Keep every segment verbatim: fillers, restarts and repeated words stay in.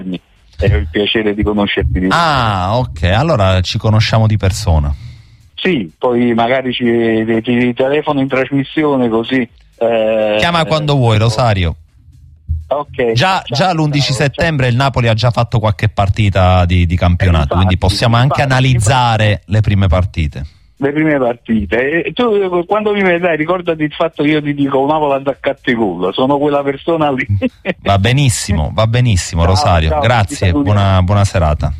e ho il piacere di conoscerti. Di ah, ok, allora ci conosciamo di persona. Sì, poi magari ci, ti, ti telefono in trasmissione così. Eh, Chiama quando eh, vuoi, Rosario. Okay, già, ciao, già l'undici ciao, settembre ciao. Il Napoli ha già fatto qualche partita di, di campionato, eh, infatti, quindi possiamo anche infatti, analizzare infatti. le prime partite. Le prime partite. E tu quando mi vedrai ricordati il fatto che io ti dico una volta attaccate gol, sono quella persona lì. Va benissimo, va benissimo, ciao, Rosario. Ciao, grazie, buona, buona serata.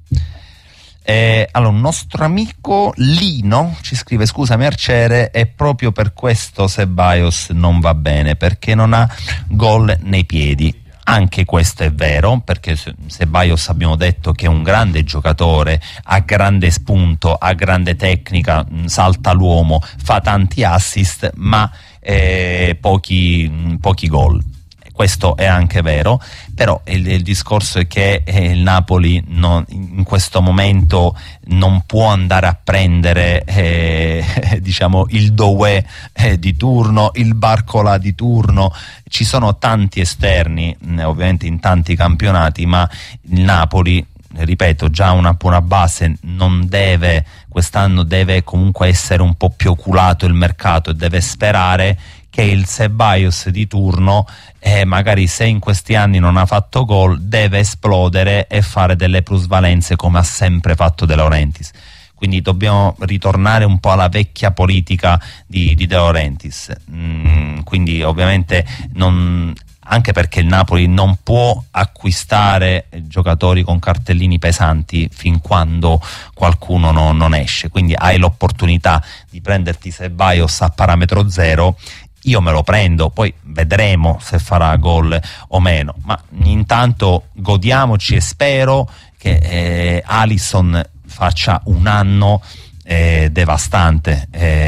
Eh, allora, un nostro amico Lino ci scrive: scusami Arciere, è proprio per questo Ceballos non va bene, perché non ha gol nei piedi. Anche questo è vero, perché Ceballos abbiamo detto che è un grande giocatore, ha grande spunto, ha grande tecnica, salta l'uomo, fa tanti assist, ma eh, pochi, pochi gol. Questo è anche vero, però il, il discorso è che eh, il Napoli non, in questo momento non può andare a prendere eh, diciamo il Doué eh, di turno, il Barcola di turno. Ci sono tanti esterni, eh, ovviamente in tanti campionati, ma il Napoli, ripeto, già una buona base, non deve, quest'anno deve comunque essere un po' più oculato il mercato e deve sperare che il Ceballos di turno, eh, magari se in questi anni non ha fatto gol, deve esplodere e fare delle plusvalenze come ha sempre fatto De Laurentiis. Quindi dobbiamo ritornare un po' alla vecchia politica di, di De Laurentiis. Mm, quindi ovviamente non, anche perché il Napoli non può acquistare giocatori con cartellini pesanti fin quando qualcuno no, non esce. Quindi hai l'opportunità di prenderti Ceballos a parametro zero. Io me lo prendo, poi vedremo se farà gol o meno, ma intanto godiamoci e spero che eh, Alisson faccia un anno eh, devastante,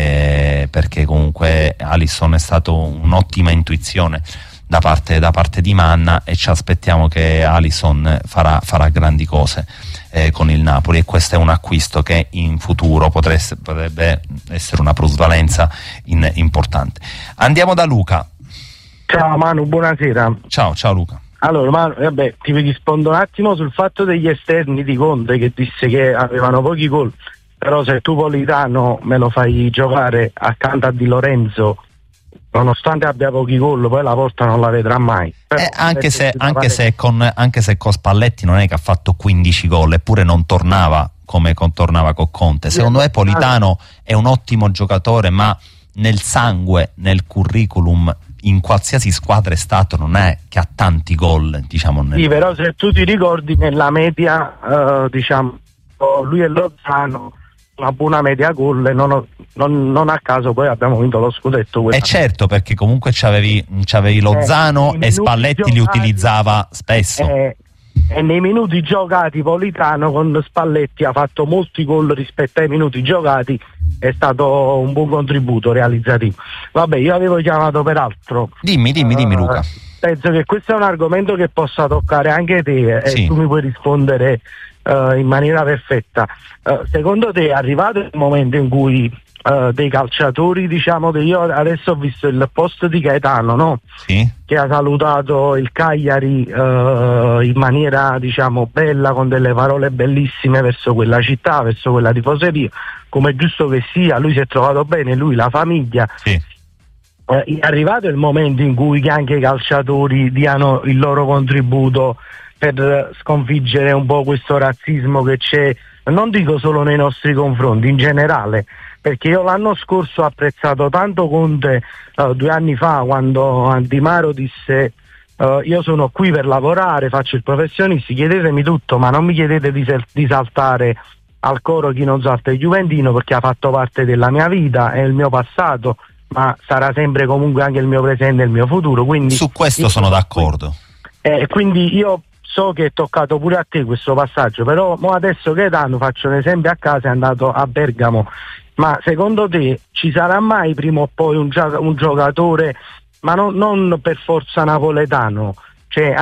eh, perché comunque Alisson è stato un'ottima intuizione da parte, da parte di Manna, e ci aspettiamo che Alisson farà, farà grandi cose eh, con il Napoli, e questo è un acquisto che in futuro potresse, potrebbe essere una plusvalenza in, importante. Andiamo da Luca. Ciao Manu, buonasera. Ciao, ciao Luca. Allora Manu, vabbè, ti rispondo un attimo sul fatto degli esterni di Conte, che disse che avevano pochi gol, però se tu Politano me lo fai giocare accanto a Di Lorenzo, nonostante abbia pochi gol, poi la porta non la vedrà mai. Però, eh, anche, se, anche, se con, anche se con Spalletti non è che ha fatto quindici gol, eppure non tornava come tornava con Conte. Secondo me Politano è un ottimo giocatore, ma nel sangue, nel curriculum, in qualsiasi squadra è stato, non è che ha tanti gol, diciamo. Nel... Sì, però se tu ti ricordi nella media, uh, diciamo, lui e Lozano una buona media gol, e non, non, non a caso poi abbiamo vinto lo scudetto. E eh certo, perché comunque c'avevi, c'avevi Lozano eh, e Spalletti giocati, li utilizzava spesso. Eh, e nei minuti giocati Politano con Spalletti ha fatto molti gol rispetto ai minuti giocati, è stato un buon contributo realizzativo. Vabbè, io avevo chiamato per altro. Dimmi, dimmi, dimmi Luca. Penso che questo è un argomento che possa toccare anche te, sì. E tu mi puoi rispondere uh, in maniera perfetta. Uh, secondo te è arrivato il momento in cui uh, dei calciatori, diciamo, che io adesso ho visto il post di Gaetano, no? Sì. Che ha salutato il Cagliari uh, in maniera, diciamo, bella, con delle parole bellissime verso quella città, verso quella tifoseria, come è giusto che sia. Lui si è trovato bene, lui, la famiglia. Sì. Eh, è arrivato il momento in cui anche i calciatori diano il loro contributo per sconfiggere un po' questo razzismo che c'è, non dico solo nei nostri confronti, in generale, perché io l'anno scorso ho apprezzato tanto Conte uh, due anni fa, quando Di Maro disse uh, io sono qui per lavorare, faccio il professionista, chiedetemi tutto, ma non mi chiedete di, di saltare al coro chi non salta il Juventino, perché ha fatto parte della mia vita, è il mio passato, ma sarà sempre comunque anche il mio presente e il mio futuro. Quindi su questo sono d'accordo. Eh, quindi io so che è toccato pure a te questo passaggio, però mo adesso Gaetano, faccio un esempio a caso, è andato a Bergamo, ma secondo te ci sarà mai prima o poi un, gio- un giocatore, ma non, non per forza napoletano, cioè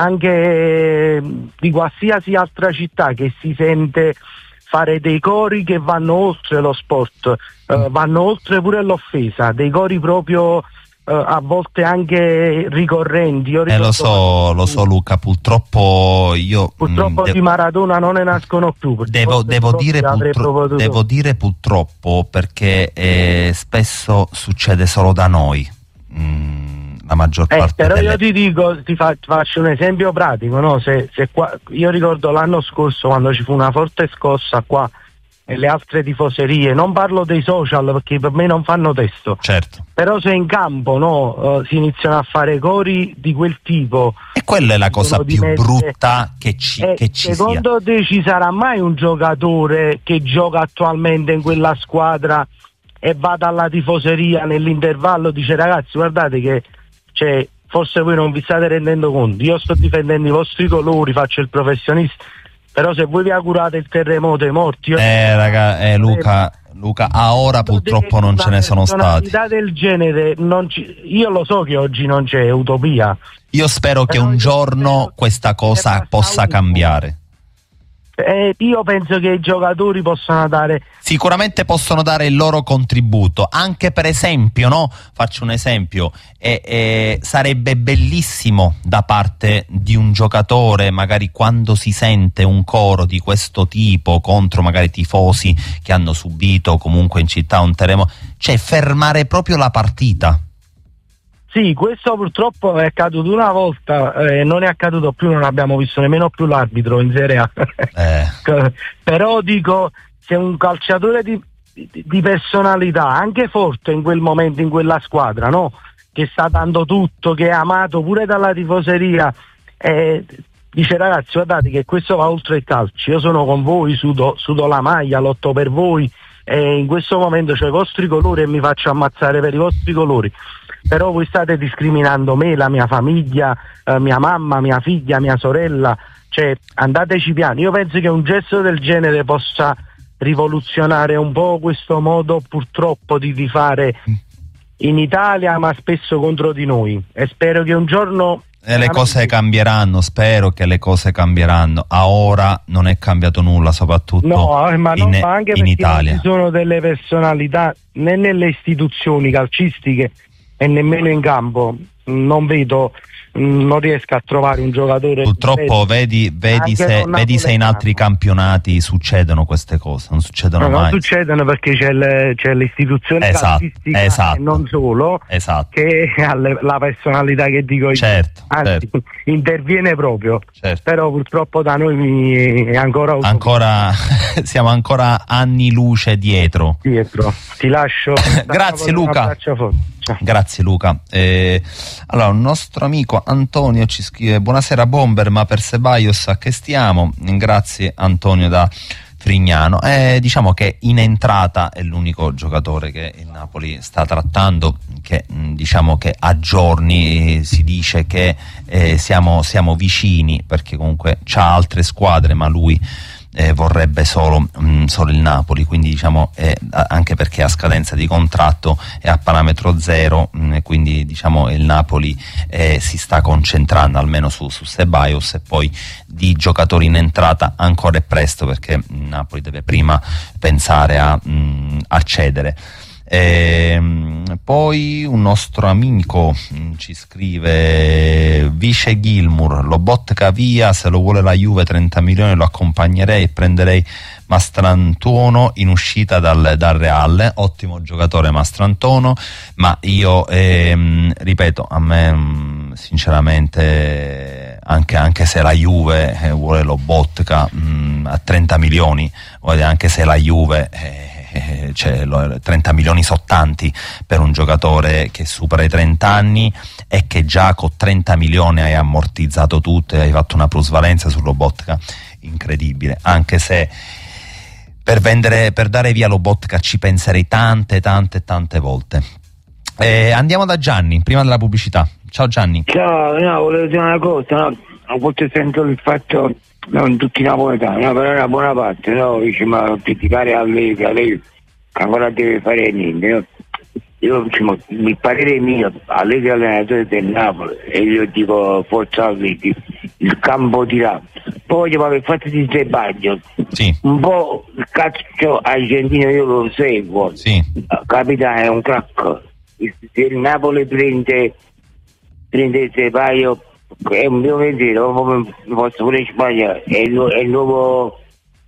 anche di qualsiasi altra città, che si sente fare dei cori che vanno oltre lo sport, uh, vanno oltre pure l'offesa, dei cori proprio uh, a volte anche ricorrenti. Io eh, lo so, lo so Luca, purtroppo io purtroppo mh, di Maradona non ne nascono più. Devo, devo, dire, purtro devo dire purtroppo perché eh, spesso succede solo da noi, mh, la maggior eh, parte però delle... io ti dico, ti fa, faccio un esempio pratico, no? se, se qua, io ricordo l'anno scorso quando ci fu una forte scossa qua e le altre tifoserie, non parlo dei social perché per me non fanno testo, certo, però se in campo no, uh, si iniziano a fare cori di quel tipo, e quella è la cosa più mette... brutta che ci, eh, che ci secondo sia. te ci sarà mai un giocatore che gioca attualmente in quella squadra e va dalla tifoseria nell'intervallo, dice ragazzi guardate che cioè, forse voi non vi state rendendo conto, io sto difendendo i vostri colori, faccio il professionista, però se voi vi augurate il terremoto e i morti... Eh, raga, eh, Luca, Luca, a ora purtroppo non ce ne sono stati. Una del genere, non ci, io lo so che oggi non c'è utopia. Io spero che un giorno questa cosa possa cambiare. Eh, io penso che i giocatori possano dare... Sicuramente possono dare il loro contributo, anche per esempio, no? Faccio un esempio, eh, eh, sarebbe bellissimo da parte di un giocatore, magari quando si sente un coro di questo tipo contro magari tifosi che hanno subito comunque in città un terremoto, cioè fermare proprio la partita. Sì, questo purtroppo è accaduto una volta e eh, non è accaduto più, non abbiamo visto nemmeno più l'arbitro in Serie A. Eh. Però dico, se un calciatore di, di, di personalità, anche forte in quel momento, in quella squadra, no? Che sta dando tutto, che è amato pure dalla tifoseria, eh, dice ragazzi guardate che questo va oltre il calcio, io sono con voi, sudo, sudo la maglia, lotto per voi, e in questo momento c'ho i vostri colori e mi faccio ammazzare per i vostri colori. Però voi state discriminando me, la mia famiglia, eh, mia mamma, mia figlia, mia sorella, cioè andateci piano. Io penso che un gesto del genere possa rivoluzionare un po' questo modo purtroppo di, di fare in Italia, ma spesso contro di noi, e spero che un giorno... E le cose cambieranno, spero che le cose cambieranno. A ora non è cambiato nulla, soprattutto no, ma in, no, ma anche in Italia. Non ci sono delle personalità né nelle istituzioni calcistiche e nemmeno in campo, non vedo, non riesco a trovare un giocatore. Purtroppo vedi, vedi, se, vedi se in altri campionati succedono queste cose, non succedono no, mai. Non succedono perché c'è l'istituzione esatto, calcistica esatto, e non solo, esatto, che ha le, la personalità che dico io, certo, anzi certo. interviene proprio, certo. Però purtroppo da noi è ancora, ancora siamo ancora anni luce dietro. Dietro, ti lascio. Grazie Luca. Grazie Luca. Eh, allora, un nostro amico Antonio ci scrive: buonasera Bomber, ma per Ceballos a che stiamo? Grazie Antonio da Frignano. Eh, diciamo che in entrata è l'unico giocatore che il Napoli sta trattando, che mh, diciamo che a giorni si dice che eh, siamo, siamo vicini, perché comunque c'ha altre squadre, ma lui Eh, vorrebbe solo, mh, solo il Napoli, quindi diciamo eh, anche perché a scadenza di contratto è a parametro zero, mh, e quindi diciamo il Napoli eh, si sta concentrando almeno su, su Ceballos, e poi di giocatori in entrata ancora è presto, perché il Napoli deve prima pensare a mh, accedere. E, poi un nostro amico mh, ci scrive: Vice Gilmour, Lobotka via, se lo vuole la Juve trenta milioni lo accompagnerei e prenderei Mastrantuono in uscita dal, dal Real. Ottimo giocatore Mastrantuono, ma io ehm, ripeto, a me mh, sinceramente anche, anche se la Juve eh, vuole Lobotka mh, a trenta milioni, anche se la Juve eh, Eh, cioè, trenta milioni sono tanti per un giocatore che supera i trenta anni e che già con trenta milioni hai ammortizzato tutto e hai fatto una plusvalenza su Lobotka incredibile, anche se per vendere, per dare via Lobotka ci penserei tante tante tante volte. Eh, andiamo da Gianni prima della pubblicità. Ciao Gianni. Ciao, no, volevo dire una cosa, no? A volte sento il fatto, non tutti i napoletani, no, però una buona parte, no, dice, ma criticare a lei, che a lei ancora deve fare niente, no? Io, diciamo, il parere mio, a lei che è allenatore del Napoli, e io dico forza a lei, il campo di là. Poi per il fatto di Ceballos, sì. Un po' il calcio argentino io lo seguo, sì. Capitano è un crack, se il Napoli prende prende Sebaglio, è un mio pensiero, posso pure sbagliare, è il, è il nuovo.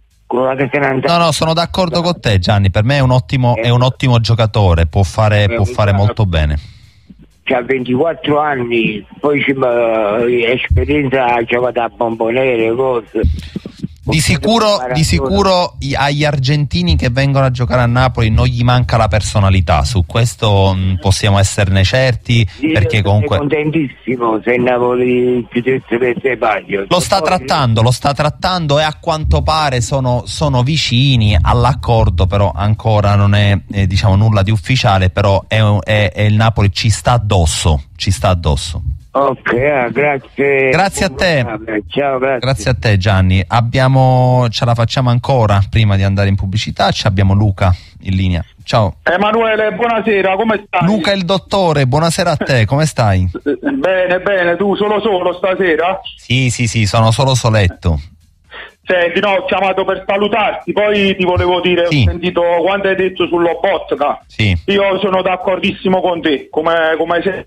No, no, sono d'accordo con te, Gianni. Per me è un ottimo, è un ottimo giocatore, può fare, può fare molto bene. C'ha ventiquattro anni, poi c'è uh, esperienza, ha giocato a Bombonere, cose. Di sicuro, di sicuro agli argentini che vengono a giocare a Napoli non gli manca la personalità, su questo mh, possiamo esserne certi, sì, perché comunque sono contentissimo se Napoli chiudesse per Sebaglio. Lo sta trattando, lo sta trattando e a quanto pare sono, sono vicini all'accordo, però ancora non è eh, diciamo nulla di ufficiale, però è, è, è il Napoli ci sta addosso, ci sta addosso. Ok, ah, grazie. Grazie a te. Ciao, grazie. Grazie a te, Gianni. Abbiamo, ce la facciamo ancora prima di andare in pubblicità. Ci abbiamo Luca in linea. Ciao. Emanuele, buonasera, come stai? Luca il dottore, buonasera a te, come stai? Bene, bene, tu solo solo stasera? Sì, sì, sì, sono solo soletto. Senti, no, ho chiamato per salutarti, poi ti volevo dire, sì. Ho sentito quando hai detto sull'Lobotka. Sì. Io sono d'accordissimo con te, come, come sei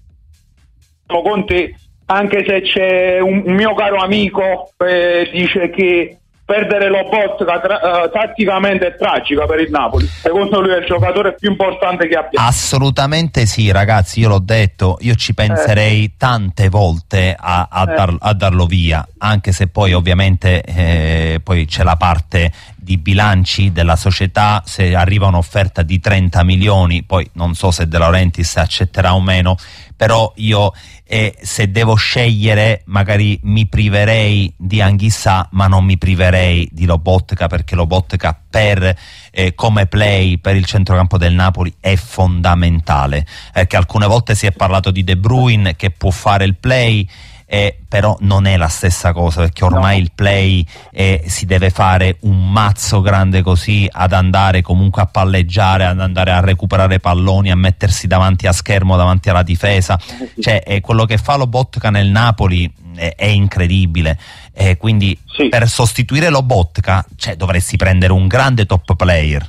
con te, anche se c'è un, un mio caro amico eh, dice che perdere Lobotka tra, uh, tatticamente è tragica per il Napoli. Secondo lui è il giocatore più importante che abbiamo. Assolutamente sì, ragazzi, io l'ho detto, io ci penserei eh. tante volte a, a, eh. dar, a darlo via, anche se poi ovviamente eh, poi c'è la parte di bilanci della società. Se arriva un'offerta di trenta milioni, poi non so se De Laurentiis accetterà o meno, però io eh, se devo scegliere magari mi priverei di Anghissà, ma non mi priverei di Lobotka, perché Lobotka per eh, come play per il centrocampo del Napoli è fondamentale, perché alcune volte si è parlato di De Bruyne che può fare il play, Eh, però non è la stessa cosa, perché ormai no. il play eh, si deve fare un mazzo grande così, ad andare comunque a palleggiare, ad andare a recuperare palloni, a mettersi davanti a schermo, davanti alla difesa, cioè eh, quello che fa Lobotka nel Napoli eh, è incredibile, eh, quindi sì. per sostituire Lobotka cioè, dovresti prendere un grande top player.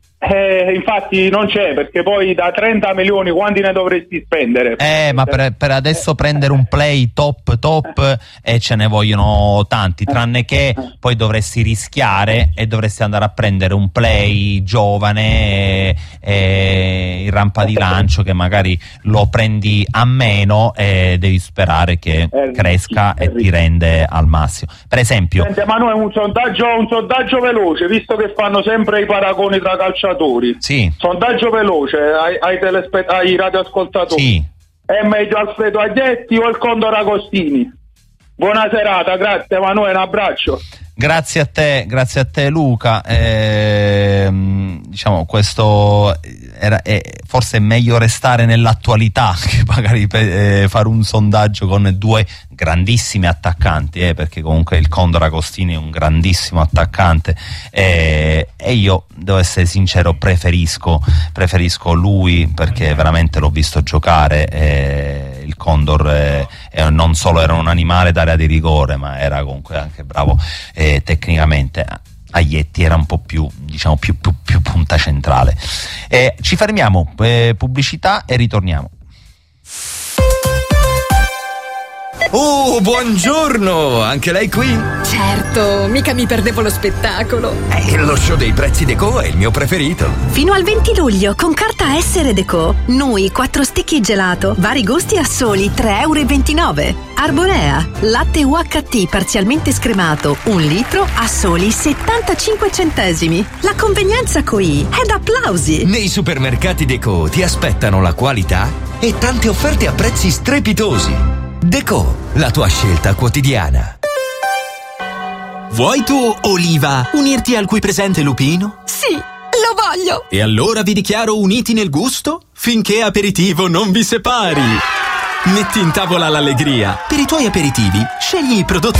Eh, infatti non c'è, perché poi da trenta milioni quanti ne dovresti spendere? Eh, ma per, per adesso prendere un play top top e eh, ce ne vogliono tanti, tranne che poi dovresti rischiare e dovresti andare a prendere un play giovane e, e in rampa di lancio, che magari lo prendi a meno e devi sperare che cresca e ti rende al massimo. Per esempio, senti, ma noi un sondaggio, un sondaggio veloce, visto che fanno sempre i paragoni tra calciatori. Sì. Sondaggio veloce ai, ai, telespe- ai radioascoltatori. Sì. È meglio Alfredo Agnetti o il Condor Agostini? Buona serata, grazie Emanuele, un abbraccio. Grazie a te, grazie a te Luca. Eh, diciamo questo era, eh, forse è meglio restare nell'attualità che magari eh, fare un sondaggio con due grandissimi attaccanti, eh, perché comunque il Condor Agostini è un grandissimo attaccante, eh, e io devo essere sincero, preferisco preferisco lui, perché veramente l'ho visto giocare. Eh, il Condor eh, eh, non solo era un animale d'area di rigore, ma era comunque anche bravo eh, tecnicamente. Aglietti era un po' più, diciamo, più, più, più punta centrale. Eh, ci fermiamo, eh, pubblicità e ritorniamo. Oh, buongiorno! Anche lei qui? Certo, mica mi perdevo lo spettacolo. Eh, lo show dei prezzi Deco è il mio preferito. Fino al venti luglio, con carta Essere Deco, noi quattro stecchi e gelato, vari gusti a soli tre e ventinove euro. Arborea, latte U H T parzialmente scremato, un litro a soli settantacinque centesimi. La convenienza qui è da applausi. Nei supermercati Deco ti aspettano la qualità e tante offerte a prezzi strepitosi. Deco, la tua scelta quotidiana. Vuoi tu, Oliva, unirti al qui presente Lupino? Sì, lo voglio! E allora vi dichiaro uniti nel gusto finché aperitivo non vi separi. Metti in tavola l'allegria. Per i tuoi aperitivi, scegli i prodotti